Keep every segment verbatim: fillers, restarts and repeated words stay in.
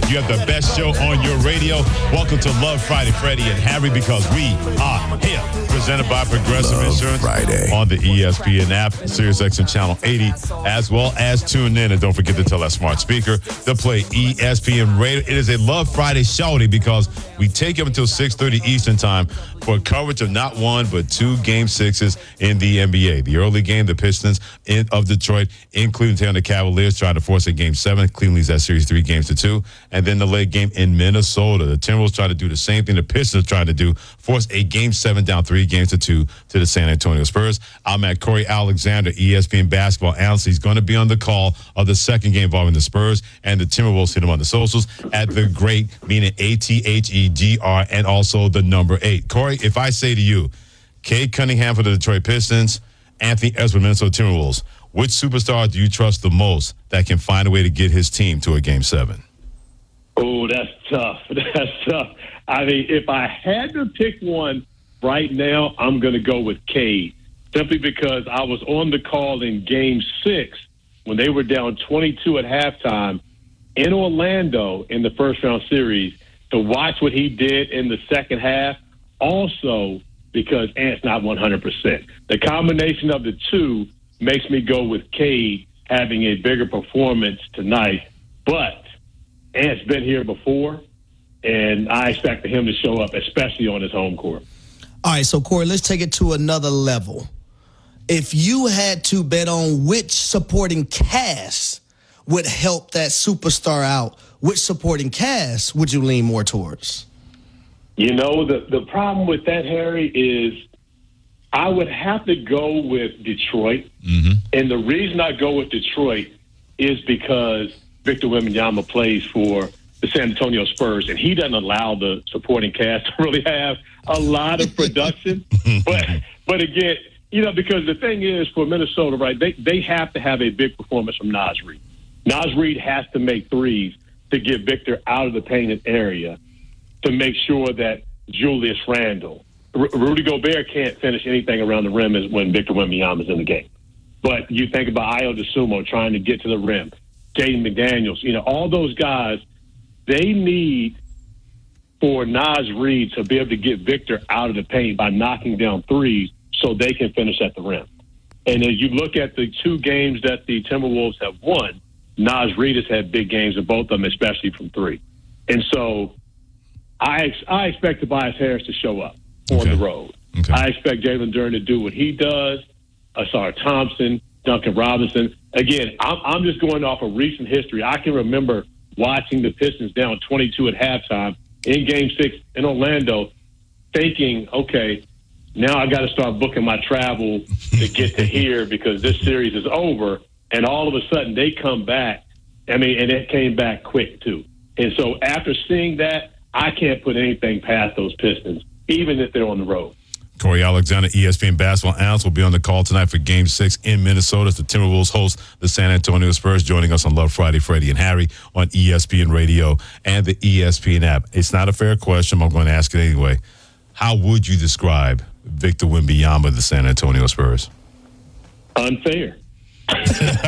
You have the best show on your radio. Welcome to Love Friday, Freddie and Harry, because we are here. Presented by Progressive Love Insurance Friday. on the E S P N app, SiriusXM Channel eighty, as well as tune in. And don't forget to tell that smart speaker to play E S P N Radio. It is a Love Friday shouty because we take up until six thirty Eastern time for coverage of not one but two game sixes in the N B A. The early game, the Pistons in, of Detroit in Cleveland taking on the Cavaliers, trying to force a game seven. Cleveland leads that series three games to two. And then the late game in Minnesota. The Timberwolves try to do the same thing the Pistons trying to do, force a game seven down three games to two to the San Antonio Spurs. I'm at Corey Alexander, E S P N basketball analyst. He's going to be on the call of the second game involving the Spurs and the Timberwolves. Hit him on the socials at the great, meaning A T H E G R, and also the number eight. Corey, if I say to you, Cade Cunningham for the Detroit Pistons, Anthony Edwards for Minnesota Timberwolves, which superstar do you trust the most that can find a way to get his team to a game seven? Oh, that's tough. That's tough. I mean, if I had to pick one right now, I'm going to go with Cade, simply because I was on the call in game six when they were down twenty-two at halftime in Orlando in the first round series to watch what he did in the second half. Also, because Ant's not one hundred percent. The combination of the two makes me go with Cade having a bigger performance tonight. But Ant's been here before, and I expect him to show up, especially on his home court. All right, so, Corey, let's take it to another level. If you had to bet on which supporting cast would help that superstar out, which supporting cast would you lean more towards? You know, the, the problem with that, Harry, is I would have to go with Detroit. Mm-hmm. And the reason I go with Detroit is because Victor Wembanyama plays for the San Antonio Spurs, and he doesn't allow the supporting cast to really have a lot of production. but but again, you know, because the thing is for Minnesota, right, they, they have to have a big performance from Naz Reid. Naz Reid has to make threes to get Victor out of the painted area to make sure that Julius Randle, R- Rudy Gobert can't finish anything around the rim as when Victor Wembanyama is in the game. But you think about Ayo DeSumo trying to get to the rim, Jaden McDaniels, you know, all those guys, they need for Naz Reid to be able to get Victor out of the paint by knocking down threes so they can finish at the rim. And as you look at the two games that the Timberwolves have won, Naz Reid has had big games in both of them, especially from three. And so I ex- I expect Tobias Harris to show up on okay. the road. Okay. I expect Jalen Duren to do what he does, Asar Thompson, Duncan Robinson. Again, I'm, I'm just going off of recent history. I can remember watching the Pistons down twenty-two at halftime in Game six in Orlando, thinking, okay, now I got to start booking my travel to get to here because this series is over. And all of a sudden they come back. I mean, and it came back quick too. And so after seeing that, I can't put anything past those Pistons, even if they're on the road. Corey Alexander, E S P N basketball analyst, will be on the call tonight for Game six in Minnesota as the Timberwolves host the San Antonio Spurs, joining us on Love Friday, Freddie and Harry on E S P N Radio and the E S P N app. It's not a fair question, but I'm going to ask it anyway. How would you describe Victor Wembanyama of the San Antonio Spurs? Unfair. you,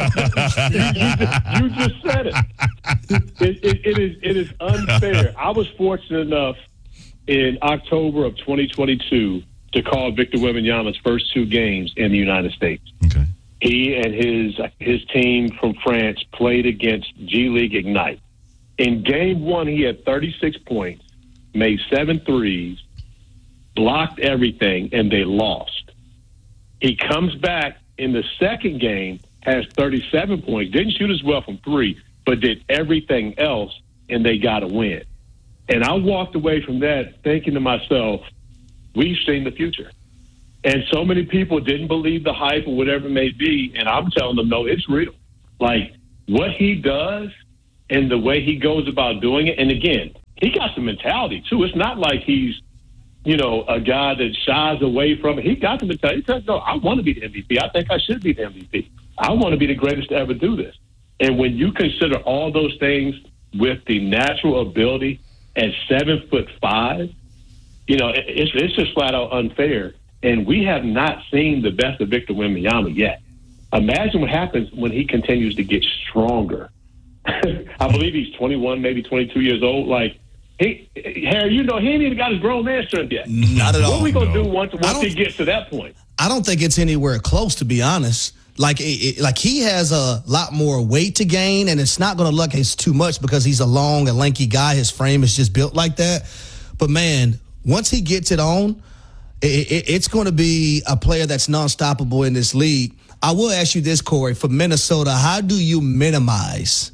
you, just, you just said it. It, it. it is it is unfair. I was fortunate enough in October of twenty twenty-two to call Victor Wembanyama's first two games in the United States. Okay. He and his his team from France played against G League Ignite. In game one, he had thirty-six points, made seven threes, blocked everything, and they lost. He comes back in the second game, has thirty-seven points, didn't shoot as well from three, but did everything else, and they got a win. And I walked away from that thinking to myself, we've seen the future. And so many people didn't believe the hype or whatever it may be, and I'm telling them, no, it's real. Like, what he does and the way he goes about doing it, and again, he got some mentality, too. It's not like he's, you know, a guy that shies away from it. He got the mentality. He says, no, I want to be the M V P. I think I should be the M V P. I want to be the greatest to ever do this. And when you consider all those things with the natural ability at seven foot five, you know, it's, it's just flat out unfair. And we have not seen the best of Victor Wembanyama yet. Imagine what happens when he continues to get stronger I believe he's twenty-one, maybe twenty-two years old. Like, he, Harry, you know, he ain't even got his grown man strength yet. Not at all. What are we going to No. do once, once he gets to that point? I don't think it's anywhere close, to be honest. Like, it, it, like he has a lot more weight to gain, and it's not going to look as too much because he's a long and lanky guy. His frame is just built like that. But, man, once he gets it on, it, it, it's going to be a player that's non-stoppable in this league. I will ask you this, Corey. For Minnesota, how do you minimize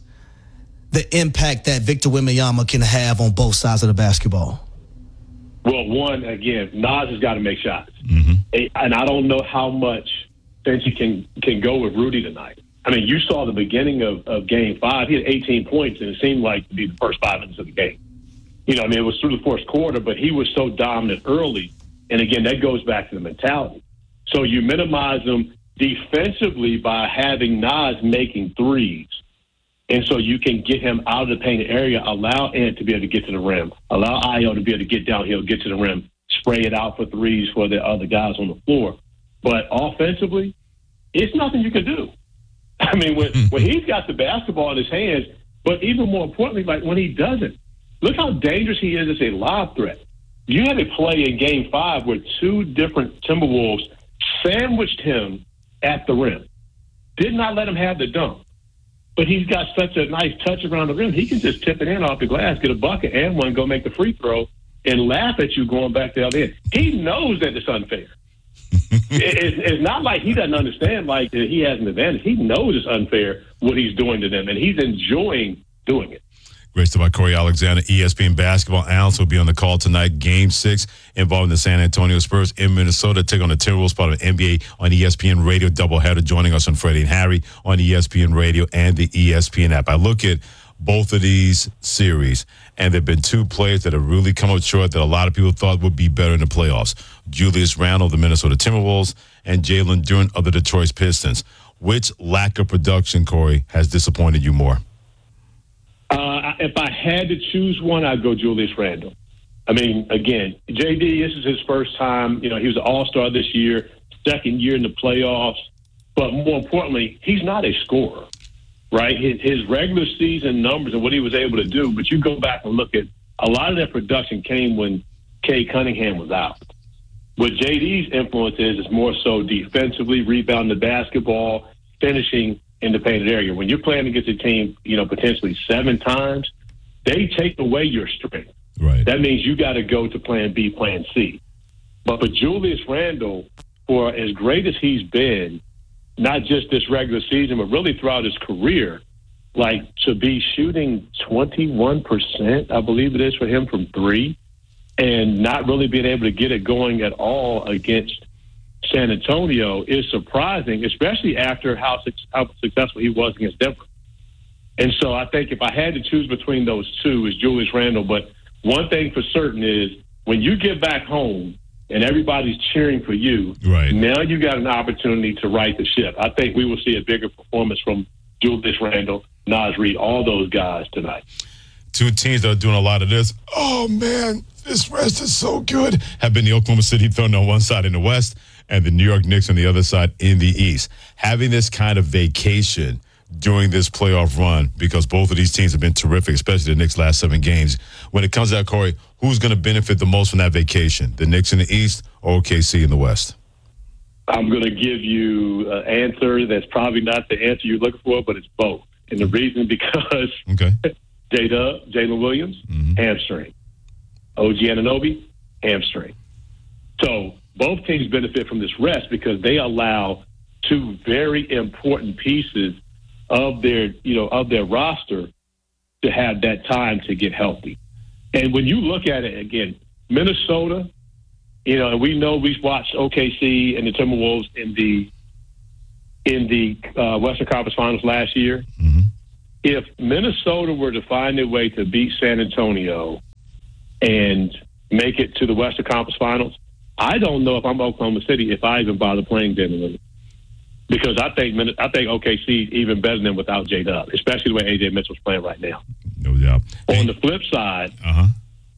the impact that Victor Wembanyama can have on both sides of the basketball? Well, one, again, Nas has got to make shots. Mm-hmm. And I don't know how much Cincy can, can go with Rudy tonight. I mean, you saw the beginning of, of game five. He had eighteen points, and it seemed like to be the first five minutes of the game. You know, I mean, it was through the fourth quarter, but he was so dominant early. And, again, that goes back to the mentality. So you minimize them defensively by having Nas making threes. And so you can get him out of the painted area, allow Ant to be able to get to the rim, allow Ayo to be able to get downhill, get to the rim, spray it out for threes for the other guys on the floor. But offensively, it's nothing you can do. I mean, when, when he's got the basketball in his hands, but even more importantly, like when he doesn't, look how dangerous he is as a lob threat. You had a play in game five where two different Timberwolves sandwiched him at the rim, did not let him have the dunk. But he's got such a nice touch around the rim. He can just tip it in off the glass, get a bucket, and one go make the free throw and laugh at you going back to the other end. He knows that it's unfair. it, it's, it's not like he doesn't understand like that he has an advantage. He knows it's unfair what he's doing to them, and he's enjoying doing it. Great stuff by Corey Alexander, E S P N basketball analyst, will be on the call tonight. Game six involving the San Antonio Spurs in Minnesota, take on the Timberwolves, part of N B A on E S P N Radio doubleheader. Joining us on Freddie and Harry on E S P N Radio and the E S P N app. I look at both of these series, and there have been two players that have really come up short that a lot of people thought would be better in the playoffs. Julius Randle of the Minnesota Timberwolves and Jalen Duren of the Detroit Pistons. Which lack of production, Corey, has disappointed you more? Uh, if I had to choose one, I'd go Julius Randle. I mean, again, J D, this is his first time. You know, he was an all-star this year, second year in the playoffs. But more importantly, he's not a scorer, right? His, his regular season numbers and what he was able to do, but you go back and look at a lot of that production came when Cade Cunningham was out. What J D's influence is is more so defensively, rebounding the basketball, finishing in the painted area. When you're playing against a team, you know, potentially seven times, they take away your strength. Right. That means you got to go to plan B, plan C. But for Julius Randle, for as great as he's been, not just this regular season, but really throughout his career, like to be shooting twenty-one percent, I believe it is for him from three, and not really being able to get it going at all against San Antonio is surprising, especially after how, how successful he was against Denver. And so I think if I had to choose between those two, is Julius Randle. But one thing for certain is when you get back home and everybody's cheering for you, right, now you got an opportunity to right the ship. I think we will see a bigger performance from Julius Randle, Naz Reid, all those guys tonight. Two teams that are doing a lot of this, oh, man, this rest is so good, have been the Oklahoma City Thunder on one side in the West and the New York Knicks on the other side in the East. Having this kind of vacation during this playoff run, because both of these teams have been terrific, especially the Knicks' last seven games. When it comes to that, Corey, who's going to benefit the most from that vacation? The Knicks in the East or O K C in the West? I'm going to give you an answer that's probably not the answer you're looking for, but it's both. And the reason because okay. J-Dub, Jalen Williams, mm-hmm. hamstring. O G Anunoby, hamstring. So both teams benefit from this rest because they allow two very important pieces of their, you know, of their roster to have that time to get healthy. And when you look at it again, Minnesota, you know, and we know we've watched O K C and the Timberwolves in the in the uh, Western Conference Finals last year. Mm-hmm. If Minnesota were to find a way to beat San Antonio and make it to the Western Conference Finals, I don't know if I'm Oklahoma City if I even bother playing Denver. Because I think I think O K C is even better than without J-Dub, especially the way A J Mitchell's playing right now. No doubt. On hey. the flip side, uh-huh.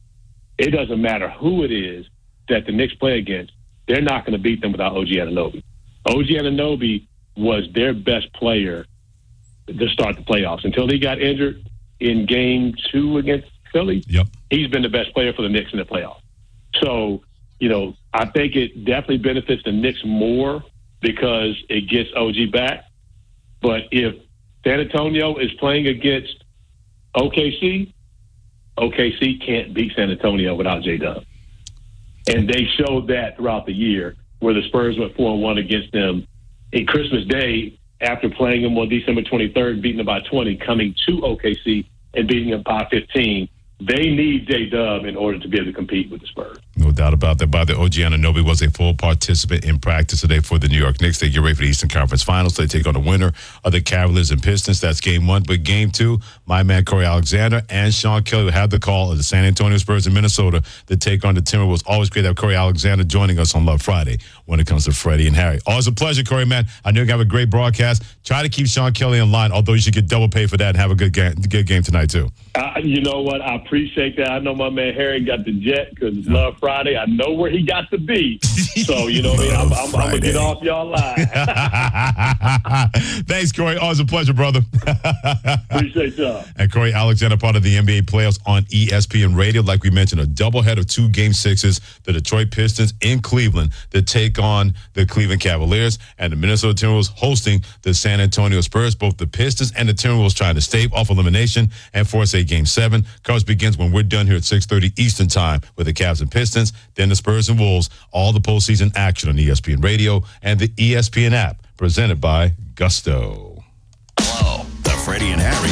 it doesn't matter who it is that the Knicks play against. They're not going to beat them without O G Anunoby. O G Anunoby was their best player to start the playoffs. Until he got injured in game two against Philly, yep. he's been the best player for the Knicks in the playoffs. So, you know, I think it definitely benefits the Knicks more because it gets O G back. But if San Antonio is playing against O K C, O K C can't beat San Antonio without J-Dub. And they showed that throughout the year where the Spurs went four and one against them in Christmas Day after playing them on December twenty-third, beating them by twenty, coming to O K C and beating them by fifteen. They need J-Dub in order to be able to compete with the Spurs. No doubt about that. By the O G Anunoby was a full participant in practice today for the New York Knicks. They get ready for the Eastern Conference Finals. They take on the winner of the Cavaliers and Pistons. That's game one. But game two, my man Corey Alexander and Sean Kelly will have the call of the San Antonio Spurs in Minnesota to take on the Timberwolves. Always great to have Corey Alexander joining us on Love Friday when it comes to Freddie and Harry. Always a pleasure, Corey, man. I know you have a great broadcast. Try to keep Sean Kelly in line, although you should get double pay for that and have a good game, good game tonight, too. Uh, you know what? I appreciate that. I know my man Harry got the jet because it's Love Friday. I know where he got to be. So, you know what I mean? I'm, I'm, I'm going to get off y'all line. Thanks, Corey. Always a pleasure, brother. Appreciate y'all. And Corey Alexander, part of the N B A playoffs on E S P N Radio. Like we mentioned, a doubleheader of two game sixes. The Detroit Pistons in Cleveland to take on the Cleveland Cavaliers, and the Minnesota Timberwolves hosting the San Antonio Spurs. Both the Pistons and the Timberwolves trying to stave off elimination and force a game seven. Coverage begins when we're done here at six thirty Eastern Time with the Cavs and Pistons, then the Spurs and Wolves. All the postseason action on E S P N Radio and the E S P N app, presented by Gusto. Hello, the Freddie and Harry.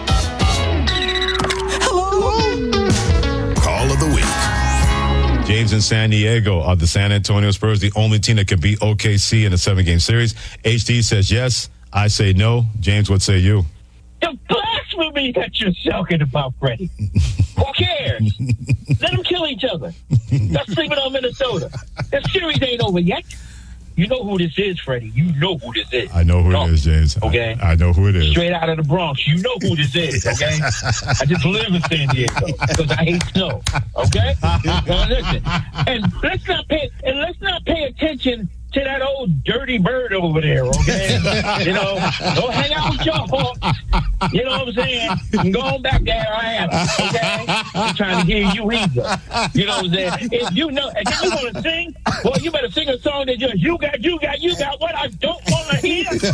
Hello. Call of the week. James in San Diego are the San Antonio Spurs, the only team that can beat O K C in a seven-game series. H D says yes. I say no. James, what say you? The blasphemy that you're talking about, Freddie. Who cares? Let them kill each other. They're sleeping on Minnesota. The series ain't over yet. You know who this is, Freddie. You know who this is. I know who no. it is, James. Okay? I, I know who it is. Straight out of the Bronx. You know who this is, okay? I just live in San Diego because I hate snow, okay? Now listen, and let's not pay and let's not pay attention to that old dirty bird over there, okay? You know, go hang out with your hawks. You know what I'm saying? And go on back there, I am, okay? I'm trying to hear you either. You know what I'm saying? If you know, if you want to sing, well, you better sing a song that just, you got, you got, you got what I don't want to hear, okay?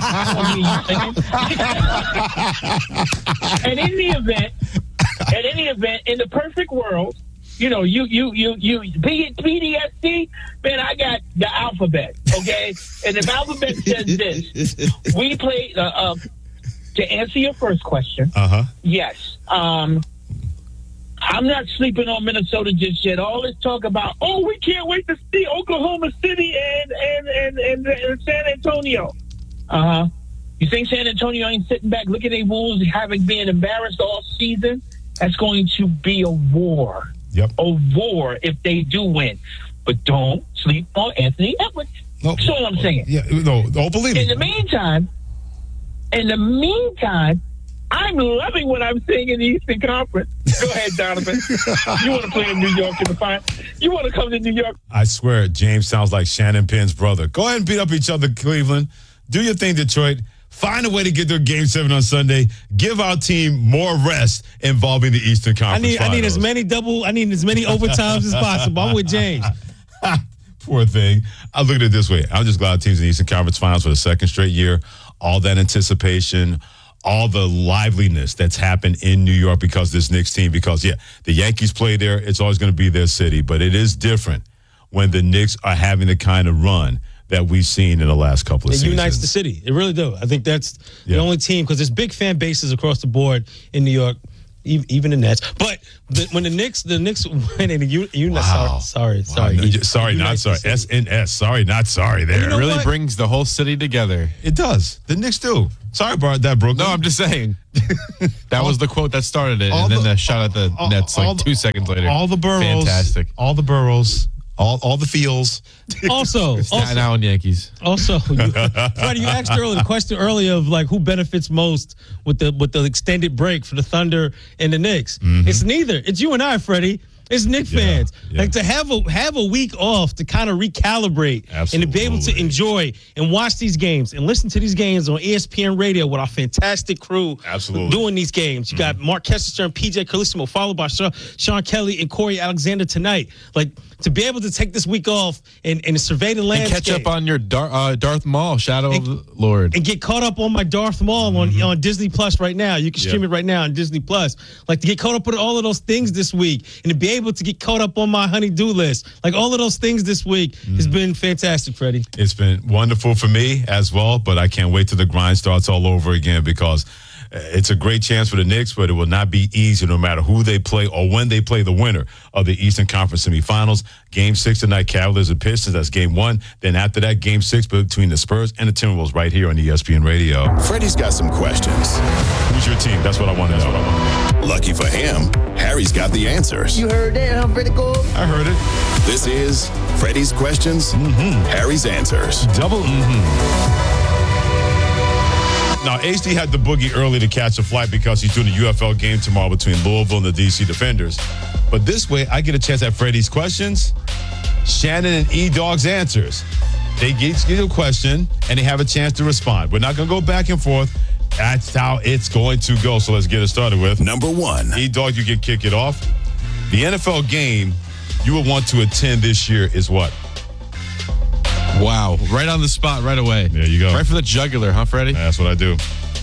I don't hear you singing. And in the event, at any event, in the perfect world, you know, you, you, you, you, P D S D, man, I got the alphabet, okay? And if alphabet says this, we play, uh, uh, to answer your first question, uh-huh. yes. Um, I'm not sleeping on Minnesota just yet. All this talk about, oh, we can't wait to see Oklahoma City and, and, and, and, and San Antonio. Uh-huh. You think San Antonio ain't sitting back looking at their Wolves having been embarrassed all season? That's going to be a war. Yep. A war if they do win. But don't sleep on Anthony Edwards. No, That's all I'm saying. Yeah, no, don't believe In me. the meantime, in the meantime, I'm loving what I'm seeing in the Eastern Conference. Go ahead, Donovan. You want to play in New York in the final? You want to come to New York? I swear, James sounds like Shannon Penn's brother. Go ahead and beat up each other, Cleveland. Do your thing, Detroit. Find a way to get to game seven on Sunday. Give our team more rest involving the Eastern I Conference need Finals. I need as many double I need as many overtimes as possible. I'm with James. Poor thing. I look at it this way. I'm just glad teams in the Eastern Conference Finals for the second straight year. All that anticipation, all the liveliness that's happened in New York because this Knicks team. Because, yeah, the Yankees play there. It's always going to be their city. But it is different when the Knicks are having the kind of run that we've seen in the last couple of It seasons. unites the city. It really do. I think that's Yeah. the only team, because there's big fan bases across the board in New York, e- even the Nets. But the, when the Knicks, the Knicks win, and you, you Wow. sorry, sorry, Wow, sorry, no, You- you- sorry, you not unite sorry. the S city. N S. Sorry, not sorry there. You know It really what? brings the whole city together. It does. The Knicks do. Sorry about that, Brooklyn. No, I'm just saying. That was the quote that started it, all and then the- the shot at the all- Nets all like the- two seconds later. all the boroughs. Fantastic. All the boroughs. All, all the feels. Also, Staten also, Island Yankees. also, you, Freddie, you asked earlier the question earlier of like who benefits most with the with the extended break for the Thunder and the Knicks. Mm-hmm. It's neither. It's you and I, Freddie. It's Knicks Yeah, fans. yeah. Like to have a have a week off to kind of recalibrate and to be able to Absolutely. enjoy and watch these games and listen to these games on E S P N Radio with our fantastic crew Absolutely. doing these games. You got Mark Kessler and P J Carlissimo, followed by Sean, Sean Kelly and Corey Alexander tonight. Like to be able to take this week off and, and survey the And landscape. catch up on your Dar- uh, Darth Maul, Shadow of the Lord. And get caught up on my Darth Maul on, on Disney Plus right now. You can stream Yeah. it right now on Disney Plus. Like to get caught up with all of those things this week and to be able to get caught up on my honey-do list. Like all of those things this week has been fantastic, Freddie. It's been wonderful for me as well, but I can't wait till the grind starts all over again because uh, it's a great chance for the Knicks, but it will not be easy no matter who they play or when they play the winner of the Eastern Conference semifinals. Game six tonight, Cavaliers and Pistons. That's game one. Then after that, game six between the Spurs and the Timberwolves right here on E S P N Radio. Freddie's got some questions. Who's your team? That's what I want to know. Lucky for him, Harry's got the answers. You heard that, huh, Freddie Cole? I heard it. This is Freddie's questions, Harry's answers. Double mm-hmm. Now, H D had the boogie early to catch a flight because he's doing a U F L game tomorrow between Louisville and the D C Defenders. But this way, I get a chance at Freddie's questions, Shannon and E-Dog's answers. They each get a question, and they have a chance to respond. We're not going to go back and forth. That's how it's going to go. So let's get it started with. Number one. E-Dog, you can kick it off. The N F L game you would want to attend this year is what? Wow. Right on the spot right away. There you go. Right for the jugular, huh, Freddie? That's what I do.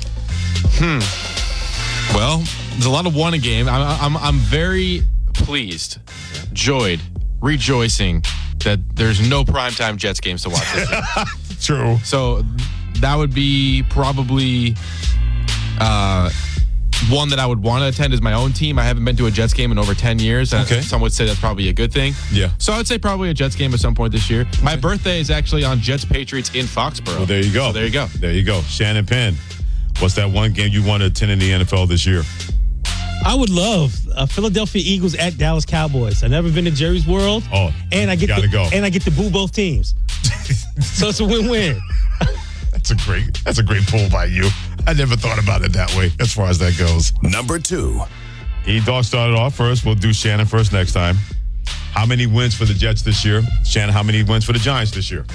Well, there's a lot of one a game. I'm, I'm, I'm very pleased, joyed, rejoicing that there's no primetime Jets games to watch this year. True. So that would be probably uh, one that I would want to attend as my own team. I haven't been to a Jets game in over ten years. Uh, Okay. Some would say that's probably a good thing. Yeah. So I would say probably a Jets game at some point this year. My birthday is actually on Jets Patriots in Foxborough. Well, there you go. So there you go. There you go. Shannon Penn, what's that one game you want to attend in the N F L this year? I would love uh, Philadelphia Eagles at Dallas Cowboys. I've never been to Jerry's World. Oh, and I get gotta to, go. and I get to boo both teams. So it's a win-win. That's a great. That's a great pull by you. I never thought about it that way. As far as that goes. Number two. E-Dog started off first. We'll do Shannon first next time. How many wins for the Jets this year? Shannon, how many wins for the Giants this year?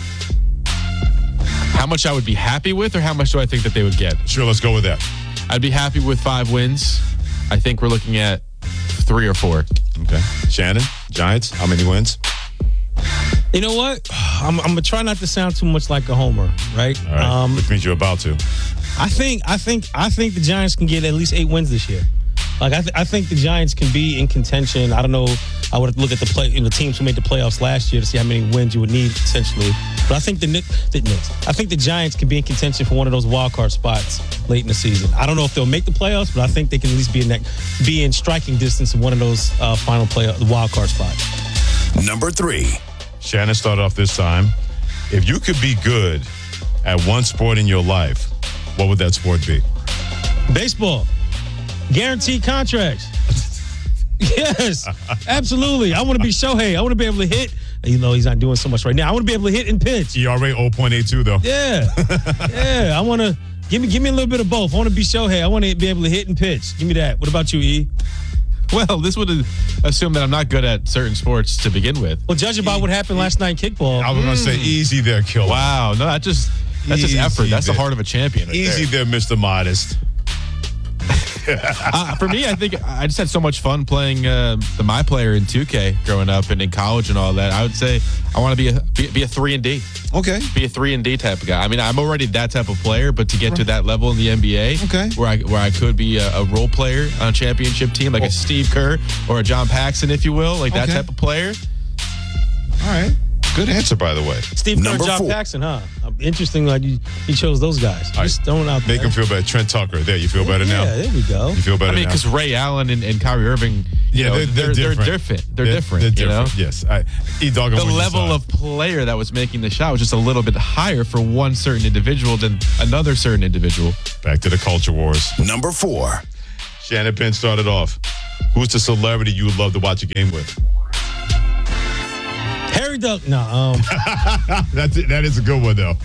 How much I would be happy with, or how much do I think that they would get? Sure, let's go with that. I'd be happy with five wins. I think we're looking at three or four. Okay. Shannon, Giants, how many wins? You know what? I'm, I'm gonna try not to sound too much like a homer, right? All right. Um, Which means you're about to. I think, I think, I think the Giants can get at least eight wins this year. Like I, th- I think the Giants can be in contention. I don't know. I would look at the play, you know, teams who made the playoffs last year to see how many wins you would need potentially. But I think the Knicks, the Knicks, I think the Giants can be in contention for one of those wild card spots late in the season. I don't know if they'll make the playoffs, but I think they can at least be in that, be in striking distance of one of those uh, final play, the wild card spots. Number three. Shannon started off this time. If you could be good at one sport in your life, what would that sport be? Baseball. Guaranteed contracts. Yes, absolutely. I want to be Shohei. I want to be able to hit. You know, he's not doing so much right now. I want to be able to hit and pitch. E R A zero point eight two, though. Yeah. Yeah. I want to give me give me a little bit of both. I want to be Shohei. I want to be able to hit and pitch. Give me that. What about you, E? Well, this would assume that I'm not good at certain sports to begin with. Well, judging by what happened last night in kickball. I was going to say easy there, Killer. Wow, no, that just that's just Easy effort. That's the there. heart of a champion. Right Easy there. there, Mister Modest. Uh, for me, I think I just had so much fun playing uh, the My Player in two K growing up and in college and all that. I would say I want to be a be, be a three and D. Okay. Be a three and D type of guy. I mean, I'm already that type of player, but to get to that level in the N B A, Okay. where I where I could be a, a role player on a championship team, like a Steve Kerr or a John Paxson, if you will, like that Okay. type of player. All right. Good answer, by the way. Steve Kerr, Number John four. Paxson, huh? Interesting, like you, you chose those guys. Just throwing out Make there. him feel better. Trent Tucker. There, you feel better yeah, now? there we go. You feel better I mean, now? because Ray Allen and, and Kyrie Irving, you Yeah, know, they're, they're, they're, different. different. They're They're- different. They're you know? different. Yes. I, E-Dog, I'm The on your level side. of player that was making the shot was just a little bit higher for one certain individual than another certain individual. Back to the culture wars. Number four. Shannon Penn started off. Who's the celebrity you would love to watch a game with? Harry Duck. No, um, That's it. That is a good one, though.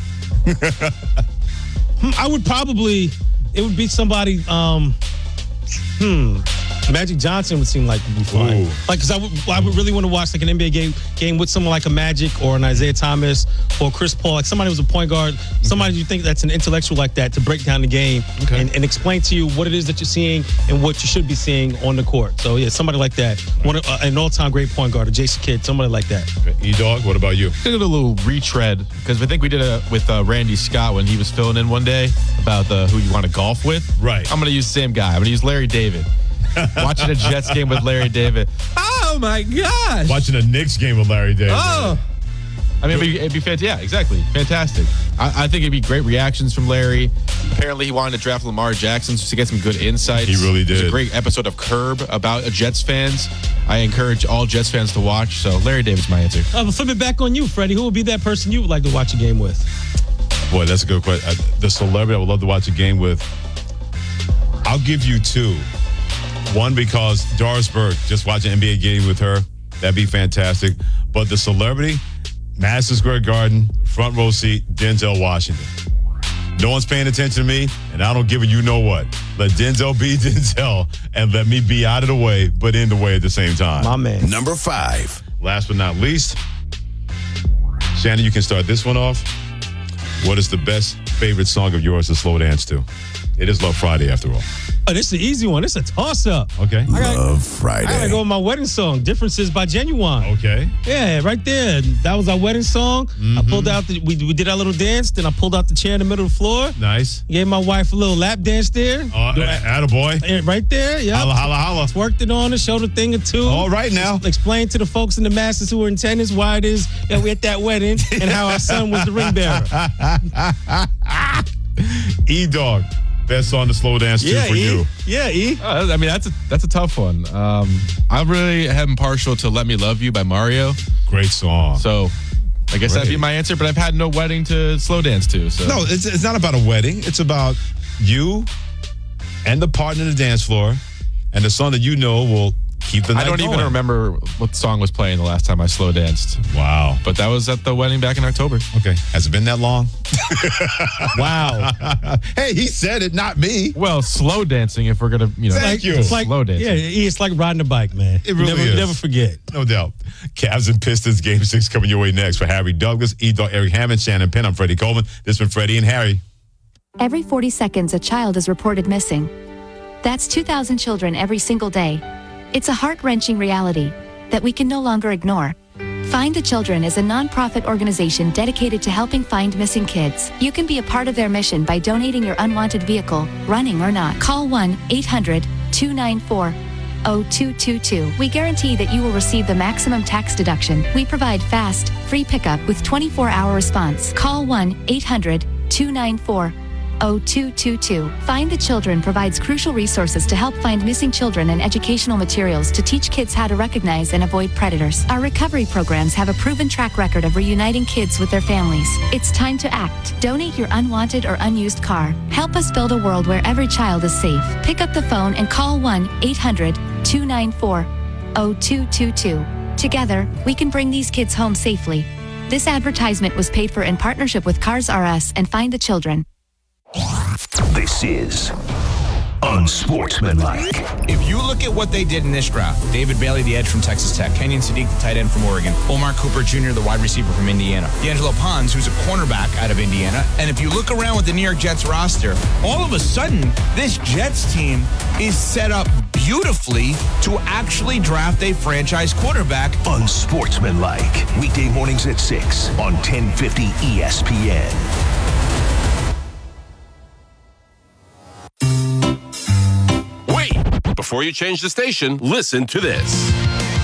I would probably. It would be somebody. Um, hmm. Magic Johnson would seem like would be fun. Ooh. Like, because I would, I would really want to watch like an N B A game game with someone like a Magic or an Isaiah Thomas or Chris Paul, like somebody who's a point guard, somebody you think that's an intellectual like that to break down the game Okay. and, and explain to you what it is that you're seeing and what you should be seeing on the court. So yeah, somebody like that, one of, uh, an all-time great point guard, a Jason Kidd, somebody like that. Okay. E-Dog, what about you? Did a little retread because I think we did it with uh, Randy Scott when he was filling in one day about the who you want to golf with. Right. I'm going to use the same guy. I'm going to use Larry David. Watching a Jets game with Larry David. Oh my gosh. Watching a Knicks game with Larry David. Oh. I mean, it'd be, it'd be fantastic. Yeah, exactly. Fantastic. I, I think it'd be great reactions from Larry. Apparently, he wanted to draft Lamar Jackson just to get some good insights. He really There's did. a great episode of Curb about Jets fans. I encourage all Jets fans to watch. So, Larry David's my answer. Uh, but flip it back on you, Freddie. Who would be that person you would like to watch a game with? Boy, that's a good question. Uh, the celebrity I would love to watch a game with, I'll give you two. One, because Doris Burke, just watching an N B A game with her, that'd be fantastic. But the celebrity, Madison Square Garden, front row seat, Denzel Washington. No one's paying attention to me, and I don't give a you know what. Let Denzel be Denzel, and let me be out of the way, but in the way at the same time. My man. Number five. Last but not least, Shannon, you can start this one off. What is the best favorite song of yours to slow dance to? It is Love Friday, after all. Oh, this is an easy one. This is a toss-up. Okay. I gotta, Love Friday. I gotta go with my wedding song, Differences by Genuine. Okay. Yeah, right there. That was our wedding song. Mm-hmm. I pulled out the, we, we did our little dance, then I pulled out the chair in the middle of the floor. Nice. Gave my wife a little lap dance there. Uh, attaboy. Yeah, right there, yeah. Holla, holla, holla. Worked it on her, showed a thing or two. All right now. Explain to the folks in the masses who are in attendance why it is that we're at that wedding and how our son was the ring bearer. E-Dog, best song to slow dance to for E. you. Yeah, E. Oh, I mean, that's a that's a tough one. Um, I really am partial to "Let Me Love You" by Mario. Great song. So, I guess that'd be Great. my answer. But I've had no wedding to slow dance to. So No, it's, it's not about a wedding. It's about you and the partner on the dance floor, and the song that you know will keep the night I don't going. even remember what song was playing the last time I slow danced. Wow. But that was at the wedding back in October. Okay. Has it been that long? Wow. Hey, he said it, not me. Well, slow dancing if we're gonna, you know, Thank you. It's like, slow dancing. yeah, E, it's like riding a bike, man. It really never, is. Never forget. No doubt. Cavs and Pistons Game Six coming your way next. For Harry Douglas, E-Dog, Eric Hammond, Shannon Penn, I'm Freddie Coleman. This has been Freddie and Harry. Every forty seconds, a child is reported missing. That's two thousand children every single day. It's a heart-wrenching reality that we can no longer ignore. Find the Children is a nonprofit organization dedicated to helping find missing kids. You can be a part of their mission by donating your unwanted vehicle, running or not. Call one eight hundred two nine four oh two two two. We guarantee that you will receive the maximum tax deduction. We provide fast, free pickup with twenty-four hour response. Call one eight hundred two nine four oh two two two. Find the Children provides crucial resources to help find missing children and educational materials to teach kids how to recognize and avoid predators. Our recovery programs have a proven track record of reuniting kids with their families. It's time to act. Donate your unwanted or unused car. Help us build a world where every child is safe. Pick up the phone and call one eight hundred two nine four oh two two two. Together, we can bring these kids home safely. This advertisement was paid for in partnership with Cars R Us and Find the Children. This is unsportsmanlike. If you look at what they did in this draft, David Bailey, the edge from Texas Tech, Kenyon Sadiq, the tight end from Oregon, Omar Cooper Junior, the wide receiver from Indiana, D'Angelo Pons, who's a cornerback out of Indiana. And if you look around with the New York Jets roster, all of a sudden, this Jets team is set up beautifully to actually draft a franchise quarterback. Unsportsmanlike. Weekday mornings at six on ten fifty E S P N. Wait! Before you change the station, listen to this.